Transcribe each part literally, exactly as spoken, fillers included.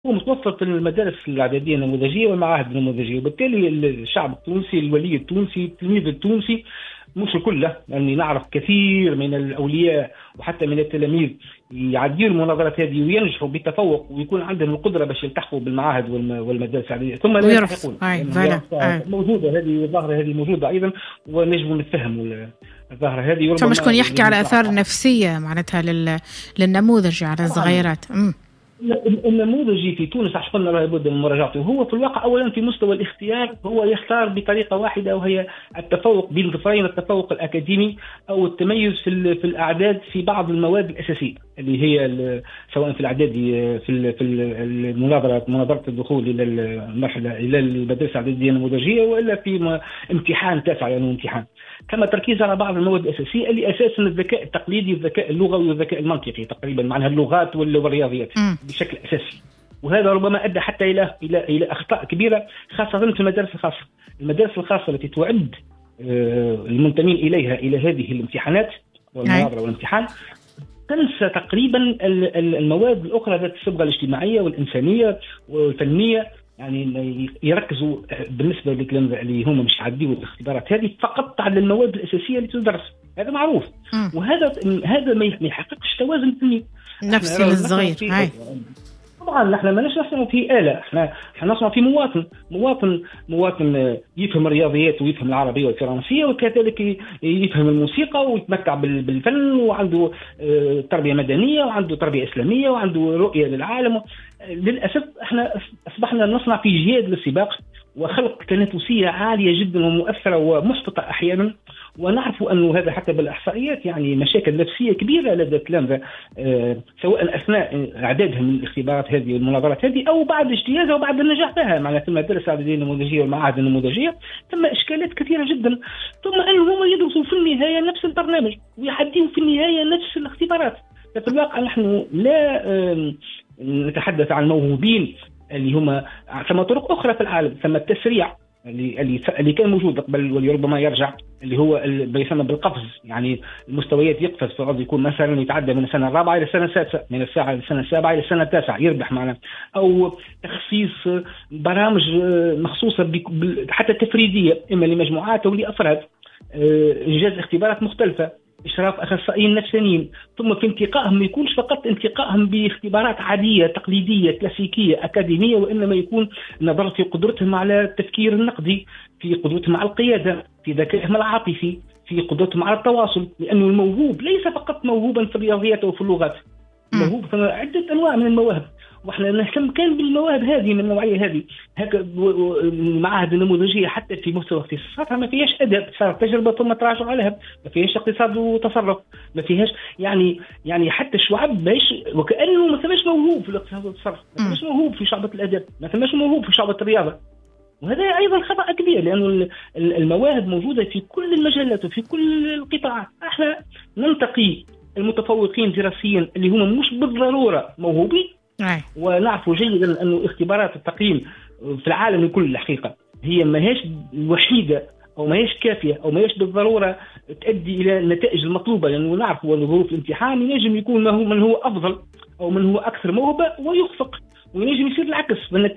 هو متوفر في المدارس الاعداديه النموذجيه والمعاهد النموذجيه، وبالتالي الشعب التونسي، الولي التونسي، التلميذ التونسي، مش الكل لاني يعني نعرف كثير من الاولياء وحتى من التلاميذ يعديوا المناظرات هذه وينجحوا بتفوق ويكون عندهم القدره باش يلتحقوا بالمعاهد والمدارس الاعداديه ثم لا يلتحقون. يعني موجوده هذه الظاهره، هذه موجوده ايضا، ونجم نتفهم الظاهره هذه. ثم شكون يحكي على اثار نفسيه معناتها لل... للنموذج على الصغيرات. النموذجي في تونس عشان لابد من مراجعته. هو في الواقع اولا في مستوى الاختيار هو يختار بطريقه واحده، وهي التفوق بين ضفرين، التفوق الاكاديمي او التميز في في الاعداد في بعض المواد الاساسيه اللي هي سواء في الاعداد في في المناظره مناظره الدخول الى المرحله الى المدرسه الاعداديه النموذجيه، والا في امتحان تاسع يعني امتحان. كما تركيز على بعض المواد الاساسيه اللي اساسا الذكاء التقليدي، الذكاء اللغوي والذكاء المنطقي تقريبا، معناها اللغات والرياضيات بشكل اساسي. وهذا ربما ادى حتى الى الى الى اخطاء كبيره خاصه في المدارس الخاصه. المدارس الخاصه التي تعد المنتمين اليها الى هذه الامتحانات والمناظره والامتحان تنسى تقريبا المواد الاخرى ذات الصبغه الاجتماعيه والانسانيه والفنيه. يعني يركزوا بالنسبه للكلام اللي هم مش عاديوا الاختبارات هذه فقط على المواد الاساسيه اللي تدرس، هذا معروف. م. وهذا هذا ما يحققش توازن فني نفسي للصغير. هاي طبعا نحن ما نصنع في آلة، احنا احنا نصنع في مواطن مواطن مواطن يفهم الرياضيات ويفهم العربيه والفرنسيه وكذلك يفهم الموسيقى ويتمتع بالفن وعنده تربيه مدنيه وعنده تربيه اسلاميه وعنده رؤيه للعالم. للاسف احنا اصبحنا نصنع في جياد للسباق وخلق تنافسيه عاليه جدا ومؤثره ومحبطه احيانا، ونعرف انه هذا حتى بالاحصائيات يعني مشاكل نفسيه كبيره لدى التلامذه أه سواء اثناء اعدادهم من الاختبارات هذه والمناظرات هذه او بعد اجتيازها وبعد النجاح بها. معناها في المدارس الاعداديه النموذجيه والمعاهد النموذجيه ثم اشكالات كثيره جدا، ثم انهم يدرسوا في النهايه نفس البرنامج ويحدثوا في النهايه نفس الاختبارات. في الواقع نحن لا أه نتحدث عن موهوبين اللي هم ثم طرق اخرى في العالم، ثم التسريع اللي اللي اللي كان موجود قبل واللي ربما يرجع، اللي هو بيسمى بالقفز. يعني المستويات يقفز فقط يكون مثلا يتعدى من السنه الرابعه الى السنه السادسه، من الساعه السنه السابعه الى السنه التاسعه يربح معنا، او تخصيص برامج مخصوصه حتى تفريديه اما لمجموعات او لافراد، انجاز اختبارات مختلفه، إشراف أخصائيين نفسانيين، ثم في انتقائهم ما يكونش فقط انتقائهم باختبارات عادية تقليدية كلاسيكية أكاديمية، وإنما يكون نظر في قدرتهم على التفكير النقدي، في قدرتهم على القيادة، في ذكائهم العاطفي، في قدرتهم على التواصل. لأنه الموهوب ليس فقط موهوبا في الرياضيات أو في اللغات، الموهوب في عدة أنواع من المواهب، واحنا نهتم كان بالمواهب هذه من النوعيه هذه. هكا المعاهد النموذجيه حتى في مستوى اختصاصاتها ما فيهاش ادب، صار تجربه ثم تراجع عليها، ما فيهاش اقتصاد وتصرف، ما فيهاش يعني يعني حتى الشعب باش وكانه ما ثماش موهوب في الاقتصاد والتصرف، ما ثماش موهوب في شعبة الادب، ما ثماش موهوب في شعبة الرياضه. وهذا ايضا خطا كبير، لانه المواهب موجوده في كل المجالات وفي كل القطاعات. احنا ننتقي المتفوقين دراسيا اللي هم مش بالضروره موهوبين، ونعرف جيدا أن اختبارات التقييم في العالم الكل الحقيقة هي ما هيش وحيدة أو ما هيش كافية أو ما هيش بالضرورة تؤدي إلى النتائج المطلوبة، لأنه نعرف أن ظروف الامتحان ينجم يكون ما هو من هو أفضل أو من هو أكثر موهبة ويخفق، وينجم يصير العكس.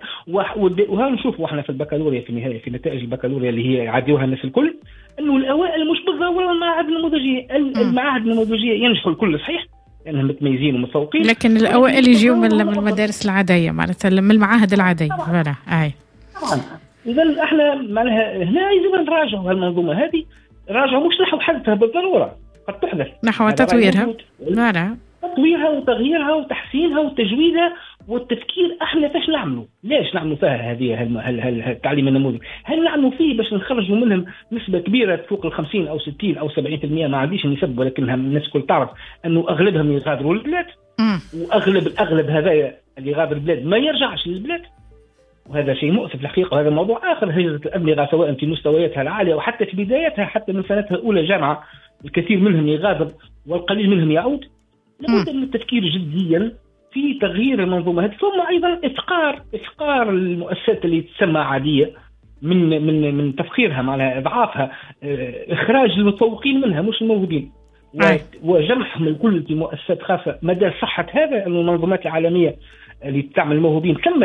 وهذا نشوفه احنا في البكالوريا في النهاية في نتائج البكالوريا اللي هي يعديوها الناس الكل، أنه الأوائل مش بالضرورة المعاهد النموذجية، المعاهد النموذجية ينجحوا الكل صحيح لأنهم متميزين ومتفوقين، لكن الأوائل يجيوا من المدارس العادية معناتها من المعاهد العادية. فوالا أي طبعا. إذا احنا معناها هنا يجب أن نراجعوا هالمنظومة هذه، راجعوا مش نحو حذفها بالضرورة، قد تحدث نحو تطويرها، فوالا تطويرها وتغييرها وتحسينها وتجويدها والتفكير. احنا فاش نعملوا ليش نعملوا فيها هذه التعليم النموذجي؟ هل نعملوا فيه باش نخرجوا منهم نسبة كبيرة فوق الخمسين أو ستين أو سبعين في المئة؟ ما عنديش نسب، ولكنها الناس كل تعرف أنه أغلبهم يغادروا البلاد، وأغلب الأغلب هذايا اللي يغادر البلاد ما يرجعش للبلاد، وهذا شيء مؤسف الحقيقة. وهذا موضوع آخر، هجرة الأدمغة سواء في مستوياتها العالية وحتى في بدايتها، حتى من سنتها الأولى جامعة الكثير منهم يغادر والقليل منهم يعود. لابد من التفكير جديا في تغيير المنظومة هذه، ثم أيضا إفقار إفقار المؤسسات اللي تسمى عادية من من من تفخيرها معناها إضعافها، إخراج المتفوقين منها مش الموجودين، وجمعهم الكل في مؤسسات خاصة مدى صحة هذا المنظمات العالمية اللي تعمل الموهوبين كم